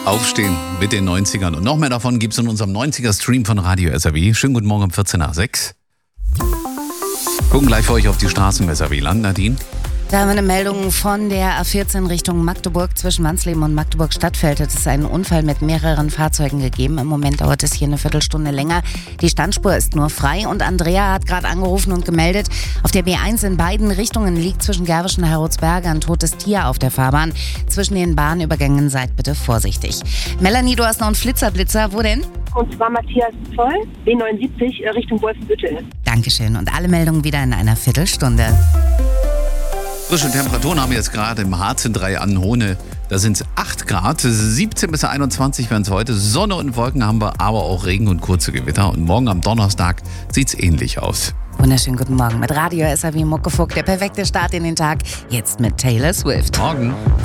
Aufstehen mit den 90ern. Und noch mehr davon gibt es in unserem 90er-Stream von Radio SAW. Schönen guten Morgen um 14 nach 6. Gucken gleich für euch auf die Straßen im SAW-Land, Nadine. Da haben wir eine Meldung von der A14 Richtung Magdeburg. Zwischen Wansleben und Magdeburg-Stadtfeld hat es einen Unfall mit mehreren Fahrzeugen gegeben. Im Moment dauert es hier eine Viertelstunde länger. Die Standspur ist nur frei und Andrea hat gerade angerufen und gemeldet, auf der B1 in beiden Richtungen liegt zwischen Gerwisch und Heroldsberg ein totes Tier auf der Fahrbahn. Zwischen den Bahnübergängen seid bitte vorsichtig. Melanie, du hast noch einen Flitzer. Wo denn? Und zwar Matthias Zoll, B79 Richtung Wolfenbüttel. Dankeschön und alle Meldungen wieder in einer Viertelstunde. Frische Temperaturen haben wir jetzt gerade im Harz in Drei-Annenhohne. Da sind es 8 Grad, 17 bis 21 werden es heute. Sonne und Wolken haben wir, aber auch Regen und kurze Gewitter. Und morgen am Donnerstag sieht es ähnlich aus. Wunderschönen guten Morgen mit Radio SAW Muckefuck. Der perfekte Start in den Tag. Jetzt mit Taylor Swift. Morgen.